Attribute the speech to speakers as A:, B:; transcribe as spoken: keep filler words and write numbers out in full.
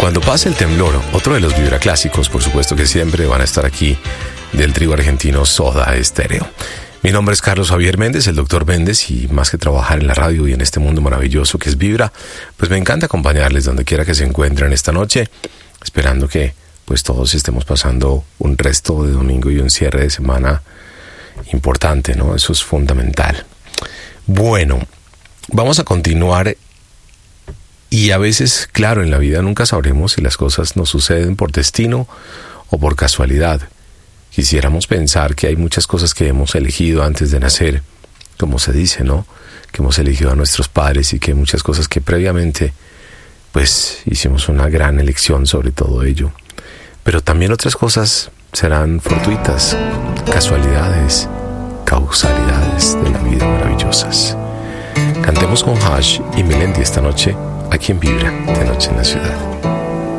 A: Cuando pase el temblor, otro de los vibraclásicos, por supuesto que siempre van a estar aquí, del trío argentino Soda Stereo. Mi nombre es Carlos Javier Méndez, el doctor Méndez, y más que trabajar en la radio y en este mundo maravilloso que es Vibra, pues me encanta acompañarles donde quiera que se encuentren esta noche, esperando que pues todos estemos pasando un resto de domingo y un cierre de semana importante, ¿no? Eso es fundamental. Bueno, vamos a continuar. Y a veces, claro, en la vida nunca sabremos si las cosas nos suceden por destino o por casualidad. Quisiéramos pensar que hay muchas cosas que hemos elegido antes de nacer, como se dice, ¿no? Que hemos elegido a nuestros padres y que hay muchas cosas que previamente, pues, hicimos una gran elección sobre todo ello. Pero también otras cosas serán fortuitas, casualidades, causalidades de la vida maravillosas. Cantemos con Hash y Melendi esta noche, aquí en Vibra, de Noche en la Ciudad.